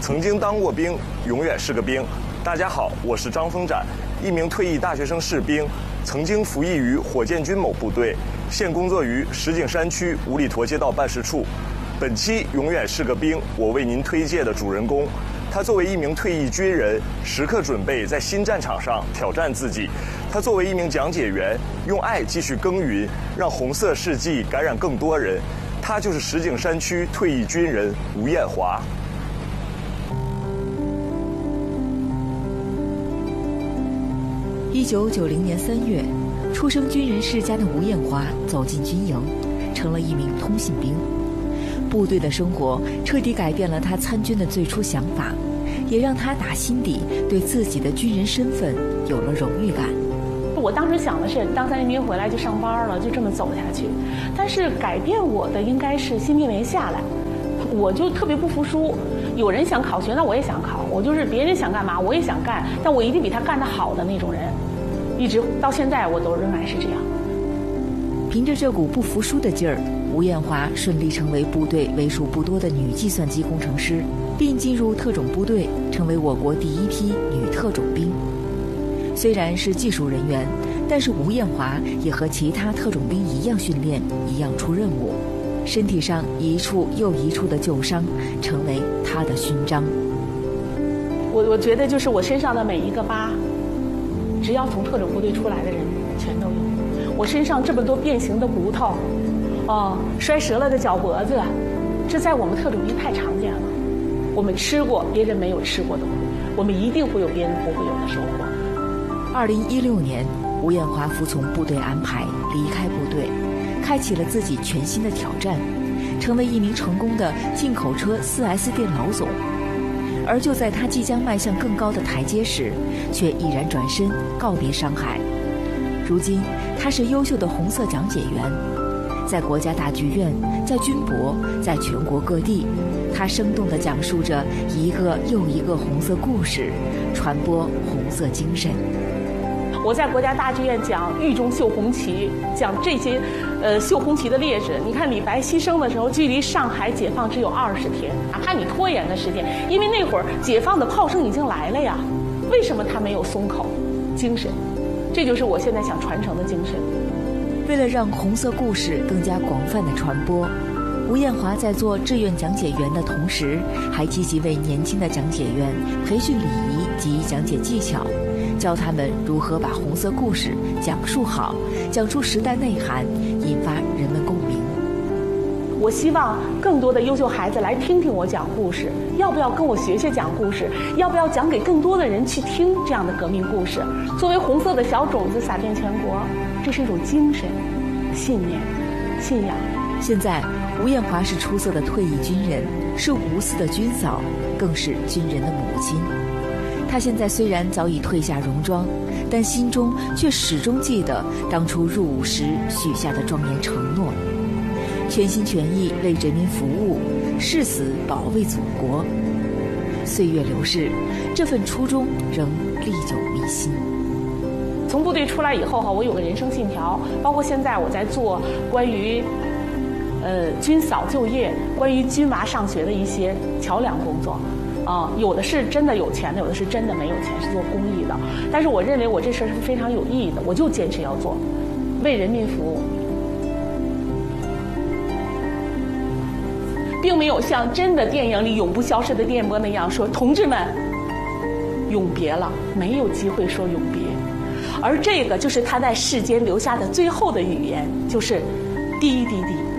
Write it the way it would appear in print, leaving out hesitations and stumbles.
曾经当过兵，永远是个兵。大家好，我是张峰展，一名退役大学生士兵，曾经服役于火箭军某部队，现工作于石景山区五里坨街道办事处。本期永远是个兵，我为您推介的主人公，他作为一名退役军人，时刻准备在新战场上挑战自己。他作为一名讲解员，用爱继续耕耘，让红色事迹感染更多人。他就是石景山区退役军人吴艳华。 1990年3月，出生军人世家的吴艳华走进军营，成了一名通信兵。部队的生活彻底改变了他参军的最初想法，也让他打心底对自己的军人身份有了荣誉感。 我当时想的是，当3年兵回来就上班了，就这么走下去。但是改变我的应该是新兵连下来，我就特别不服输。有人想考学，那我也想考。我就是别人想干嘛，我也想干，但我一定比他干得好的那种人。一直到现在，我都仍然是这样。 凭着这股不服输的劲儿，吴艳华顺利成为部队为数不多的女计算机工程师，并进入特种部队，成为我国第一批女特种兵。虽然是技术人员，但是吴艳华也和其他特种兵一样训练，一样出任务。身体上一处又一处的旧伤，成为她的勋章。 我觉得就是我身上的每一个疤，只要从特种部队出来的人全都有。我身上这么多变形的骨头，摔折了的脚脖子，这在我们特种兵太常见了。我们吃过别人没有吃过的苦，我们一定会有别人不会有的收获。 2016年，吴艳华服从部队安排离开部队，开启了自己全新的挑战，成为一名成功的进口车 4S 店老总。而就在他即将迈向更高的台阶时，却毅然转身告别商海。如今他是优秀的红色讲解员，在国家大剧院，在军博，在全国各地，他生动地讲述着一个又一个红色故事，传播红色精神。 我在国家大剧院讲狱中绣红旗，讲这些绣红旗的烈士。你看李白牺牲的时候，距离上海解放只有20天，哪怕你拖延了时间，因为那会儿解放的炮声已经来了呀。为什么他没有松口？精神，这就是我现在想传承的精神。 为了让红色故事更加广泛的传播，吴艳华在做志愿讲解员的同时，还积极为年轻的讲解员培训礼仪及讲解技巧，教他们如何把红色故事讲述好，讲出时代内涵，引发人们共鸣。 我希望更多的优秀孩子来听听我讲故事，要不要跟我学学讲故事？要不要讲给更多的人去听这样的革命故事？作为红色的小种子撒遍全国，这是一种精神、信念、信仰。 现在，吴艳华是出色的退役军人，是无私的军嫂，更是军人的母亲。她现在虽然早已褪下戎装，但心中却始终记得当初入伍时许下的庄严承诺，全心全意为人民服务，誓死保卫祖国。岁月流逝，这份初衷仍历久弥新。 从部队出来以后我有个人生信条，包括现在我在做关于军嫂就业、关于军娃上学的一些桥梁工作。有的是真的有钱的，有的是真的没有钱，是做公益的。但是我认为我这事是非常有意义的，我就坚持要做，为人民服务，并没有像真的电影里永不消失的电波那样说，同志们，永别了，没有机会说永别。而这个就是他在世间留下的最后的语言，就是滴滴滴。